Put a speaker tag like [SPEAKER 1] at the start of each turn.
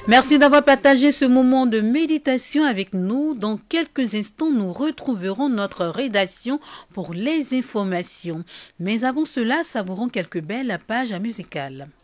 [SPEAKER 1] Merci d'avoir partagé ce moment de méditation avec nous. Dans quelques instants, nous retrouverons notre rédaction pour les informations. Mais avant cela, savourons quelques belles pages musicales.